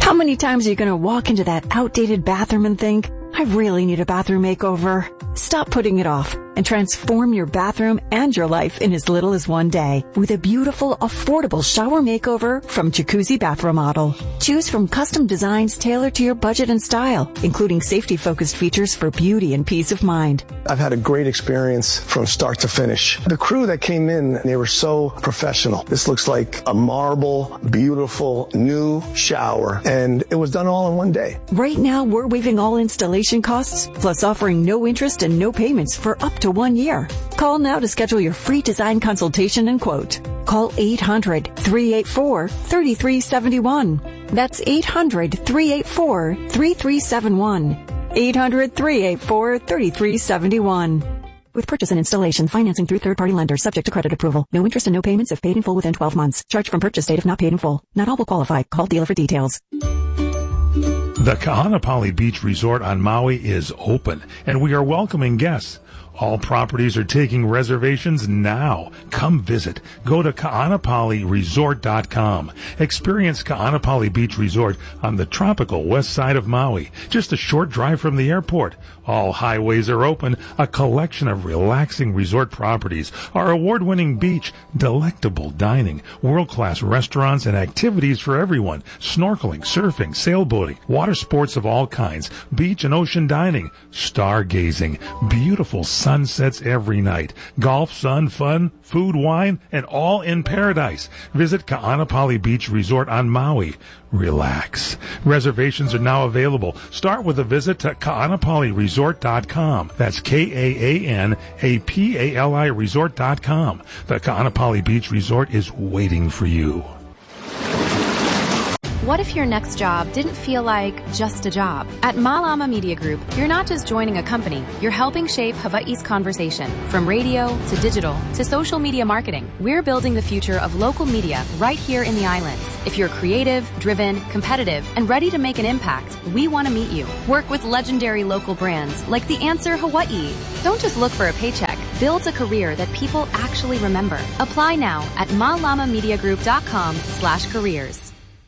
How many times are you going to walk into that outdated bathroom and think, I really need a bathroom makeover? Stop putting it off and transform your bathroom and your life in as little as one day with a beautiful, affordable shower makeover from Jacuzzi Bath Remodel. Choose from custom designs tailored to your budget and style, including safety-focused features for beauty and peace of mind. I've had a great experience from start to finish. The crew that came in, they were so professional. This looks like a marble, beautiful, new shower, and it was done all in one day. Right now, we're waiving all installation costs, plus offering no interest and no payments for up to 1 year. Call now to schedule your free design consultation and quote. Call 800-384-3371. That's 800-384-3371. 800-384-3371. With purchase and installation, financing through third-party lenders, subject to credit approval. No interest and no payments if paid in full within 12 months. Charge from purchase date if not paid in full. Not all will qualify. Call dealer for details. The Kahanapali Beach Resort on Maui is open, and we are welcoming guests. All properties are taking reservations now. Come visit. Go to kahanapaliresort.com. Experience Kahanapali Beach Resort on the tropical west side of Maui, just a short drive from the airport. All highways are open, a collection of relaxing resort properties, our award-winning beach, delectable dining, world-class restaurants and activities for everyone, snorkeling, surfing, sailboating, water sports of all kinds, beach and ocean dining, stargazing, beautiful sunsets every night, golf, sun, fun, food, wine, and all in paradise. Visit Kahanapali Beach Resort on Maui. Relax. Reservations are now available. Start with a visit to kahanapaliresort.com. That's Kahanapali resort.com. The Kahanapali Beach Resort is waiting for you. What if your next job didn't feel like just a job? At Malama Media Group, you're not just joining a company, you're helping shape Hawaii's conversation. From radio to digital to social media marketing, we're building the future of local media right here in the islands. If you're creative, driven, competitive, and ready to make an impact, we want to meet you. Work with legendary local brands like The Answer Hawaii. Don't just look for a paycheck. Build a career that people actually remember. Apply now at malamamediagroup.com/careers.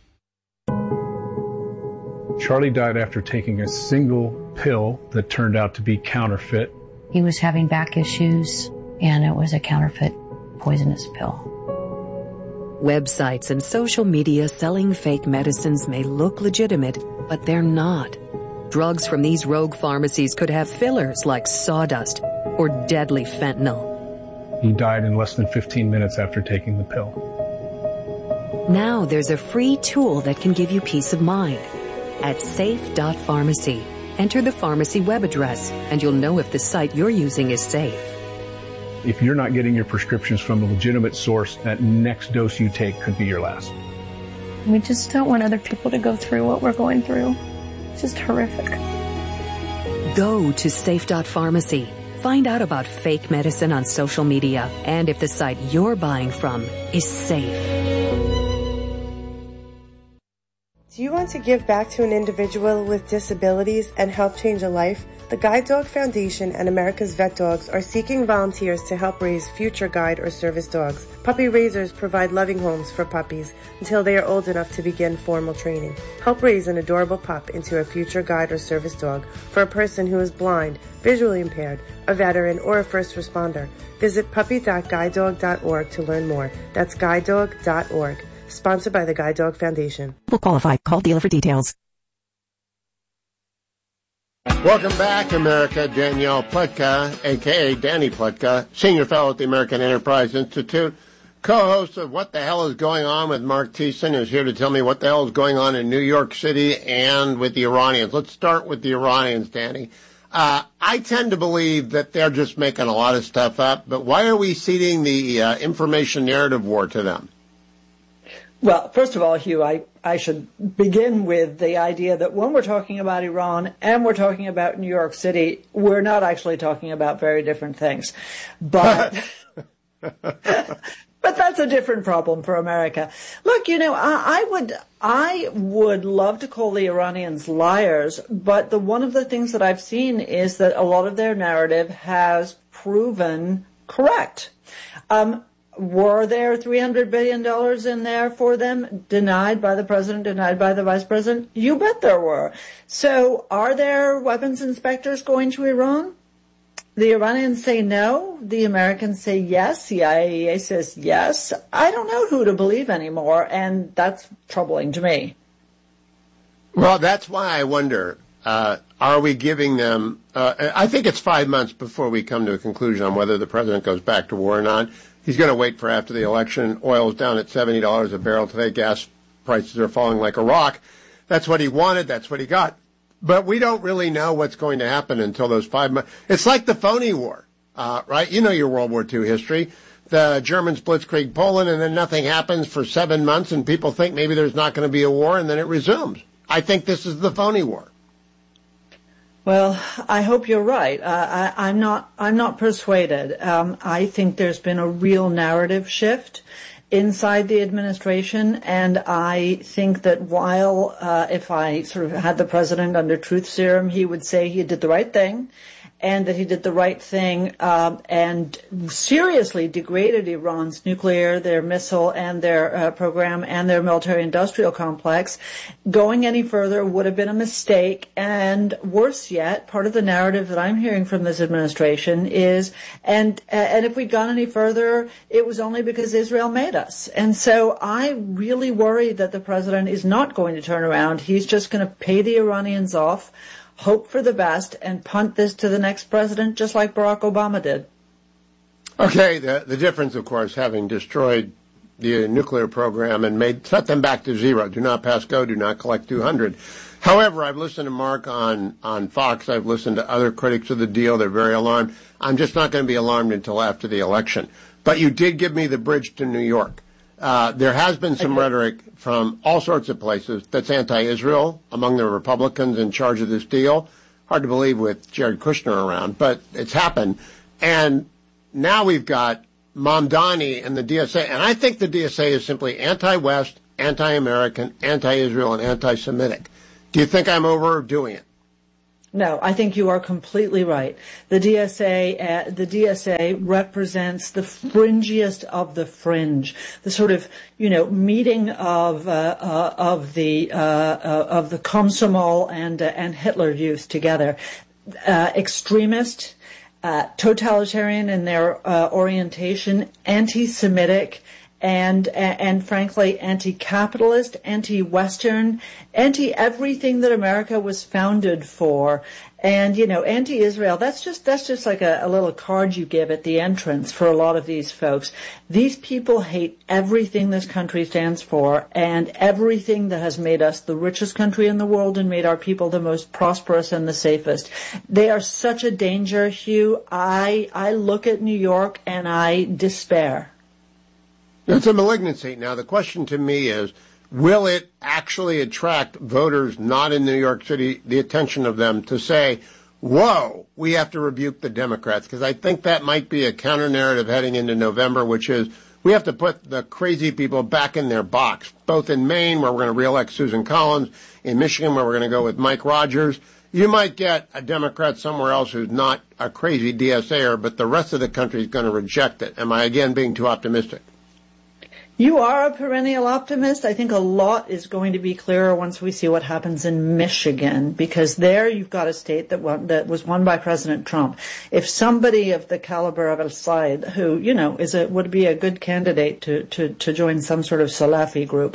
Charlie died after taking a single pill that turned out to be counterfeit. He was having back issues, and it was a counterfeit poisonous pill. Websites and social media selling fake medicines may look legitimate, but they're not. Drugs from these rogue pharmacies could have fillers like sawdust or deadly fentanyl. He died in less than 15 minutes after taking the pill. Now there's a free tool that can give you peace of mind. At safe.pharmacy, enter the pharmacy web address, and you'll know if the site you're using is safe. If you're not getting your prescriptions from a legitimate source, that next dose you take could be your last. We just don't want other people to go through what we're going through. It's just horrific. Go to safe.pharmacy. Find out about fake medicine on social media and if the site you're buying from is safe. Do you want to give back to an individual with disabilities and help change a life? The Guide Dog Foundation and America's Vet Dogs are seeking volunteers to help raise future guide or service dogs. Puppy raisers provide loving homes for puppies until they are old enough to begin formal training. Help raise an adorable pup into a future guide or service dog for a person who is blind, visually impaired, a veteran, or a first responder. Visit puppy.guidedog.org to learn more. That's guidedog.org. Sponsored by the Guide Dog Foundation. Will qualify. Call dealer for details. Welcome back, America. Danielle Pletka, a.k.a. Danny Pletka, Senior Fellow at the American Enterprise Institute, co-host of What the Hell is Going On with Mark Thiessen, is here to tell me what the hell is going on in New York City and with the Iranians. Let's start with the Iranians, Danny. I tend to believe that they're just making a lot of stuff up, but why are we ceding the information narrative war to them? Well, first of all, Hugh, I should begin with the idea that when we're talking about Iran and we're talking about New York City, we're not actually talking about very different things. But but that's a different problem for America. Look, I would love to call the Iranians liars, but one of the things that I've seen is that a lot of their narrative has proven correct. Were there $300 billion in there for them? Denied by the president, denied by the vice president? You bet there were. So are there weapons inspectors going to Iran? The Iranians say no. The Americans say yes. The IAEA says yes. I don't know who to believe anymore, and that's troubling to me. Well, that's why I wonder, are we giving them, I think it's 5 months before we come to a conclusion on whether the president goes back to war or not. He's going to wait for after the election. Oil's down at $70 a barrel today. Gas prices are falling like a rock. That's what he wanted. That's what he got. But we don't really know what's going to happen until those 5 months. It's like the phony war, right? You know your World War II history. The Germans blitzkrieg Poland, and then nothing happens for 7 months, and people think maybe there's not going to be a war, and then it resumes. I think this is the phony war. Well, I hope you're right. I'm not persuaded. I think there's been a real narrative shift inside the administration, and I think that while if I sort of had the president under truth serum, he would say he did the right thing, and that he did the right thing and seriously degraded Iran's nuclear, their missile, and their program, and their military-industrial complex. Going any further would have been a mistake, and worse yet, part of the narrative that I'm hearing from this administration is, and if we'd gone any further, it was only because Israel made us. And so I really worry that the president is not going to turn around. He's just going to pay the Iranians off, hope for the best, and punt this to the next president, just like Barack Obama did. Okay, the difference, of course, having destroyed the nuclear program and set them back to zero. Do not pass go, do not collect 200. However, I've listened to Mark on Fox. I've listened to other critics of the deal. They're very alarmed. I'm just not going to be alarmed until after the election. But you did give me the bridge to New York. There has been some rhetoric from all sorts of places that's anti-Israel among the Republicans in charge of this deal. Hard to believe with Jared Kushner around, but it's happened. And now we've got Mamdani and the DSA, and I think the DSA is simply anti-West, anti-American, anti-Israel, and anti-Semitic. Do you think I'm overdoing it? No, I think you are completely right. The DSA represents the fringiest of the fringe, the sort of, meeting of the Komsomol and Hitler Youth together. Extremist, totalitarian in their orientation, anti-Semitic, and frankly anti-capitalist, anti-Western, anti-everything that America was founded for, and anti-Israel. That's just like a little card you give at the entrance for a lot of these folks. These people hate everything this country stands for and everything that has made us the richest country in the world and made our people the most prosperous and the safest. They are such a danger, Hugh. I look at New York and I despair. It's a malignancy. Now, the question to me is, will it actually attract voters not in New York City, the attention of them, to say, whoa, we have to rebuke the Democrats? Because I think that might be a counter-narrative heading into November, which is we have to put the crazy people back in their box, both in Maine, where we're going to reelect Susan Collins, in Michigan, where we're going to go with Mike Rogers. You might get a Democrat somewhere else who's not a crazy DSAer, but the rest of the country is going to reject it. Am I, again, being too optimistic? You are a perennial optimist. I think a lot is going to be clearer once we see what happens in Michigan, because there you've got a state that was won by President Trump. If somebody of the caliber of al-Said, who would be a good candidate to join some sort of Salafi group,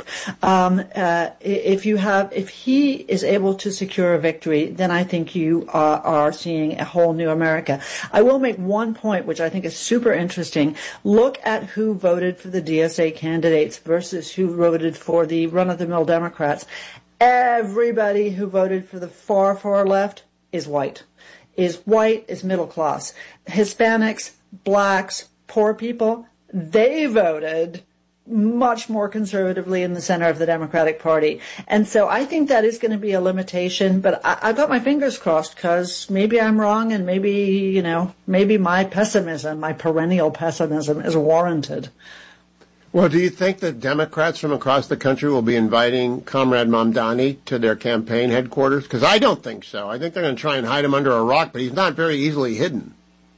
if he is able to secure a victory, then I think you are seeing a whole new America. I will make one point which I think is super interesting. Look at who voted for the DSA candidates versus who voted for the run-of-the-mill Democrats. Everybody who voted for the far left is white, is middle class. Hispanics, blacks, poor people, they voted much more conservatively in the center of the Democratic Party. And so I think that is going to be a limitation, but I've got my fingers crossed because maybe I'm wrong and maybe my pessimism, my perennial pessimism is warranted. Well, do you think that Democrats from across the country will be inviting Comrade Mamdani to their campaign headquarters? Because I don't think so. I think they're going to try and hide him under a rock, but he's not very easily hidden.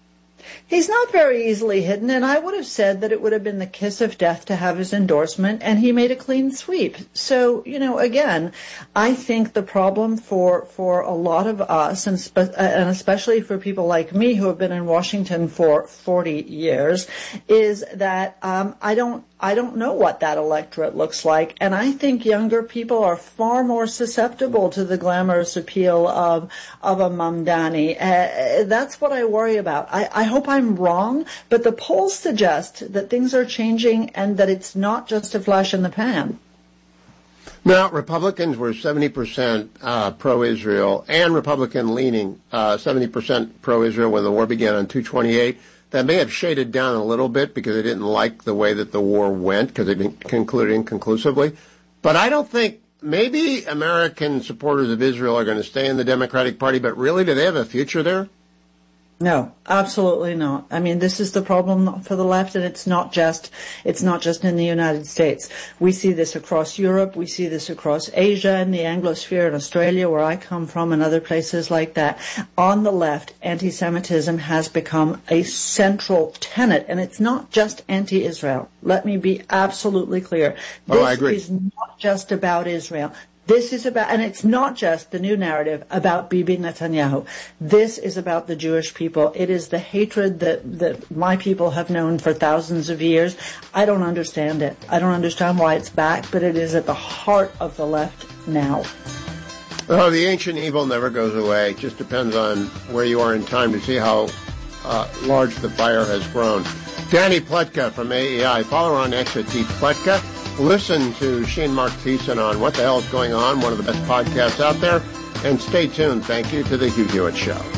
He's not very easily hidden, and I would have said that it would have been the kiss of death to have his endorsement, and he made a clean sweep. So, again, I think the problem for a lot of us, and especially for people like me who have been in Washington for 40 years, is that I don't know what that electorate looks like, and I think younger people are far more susceptible to the glamorous appeal of a Mamdani. That's what I worry about. I hope I'm wrong, but the polls suggest that things are changing and that it's not just a flash in the pan. Now, Republicans were 70% pro-Israel and Republican-leaning, 70% pro-Israel when the war began on 2/28. That may have shaded down a little bit because they didn't like the way that the war went because it didn't conclude inconclusively. But I don't think maybe American supporters of Israel are going to stay in the Democratic Party, but really, do they have a future there? No, absolutely not. I mean, this is the problem for the left, and it's not just in the United States. We see this across Europe. We see this across Asia and the Anglosphere in Australia, where I come from, and other places like that. On the left, anti-Semitism has become a central tenet, and it's not just anti-Israel. Let me be absolutely clear. I agree. This is not just about Israel. This is about, and it's not just the new narrative about Bibi Netanyahu. This is about the Jewish people. It is the hatred that my people have known for thousands of years. I don't understand it. I don't understand why it's back, but it is at the heart of the left now. Oh, the ancient evil never goes away. It just depends on where you are in time to see how large the fire has grown. Danny Pletka from AEI. Follow her on X at @Pletka. Listen to she and Mark Thiessen on What the Hell is Going On, one of the best podcasts out there. And stay tuned. Thank you to The Hugh Hewitt Show.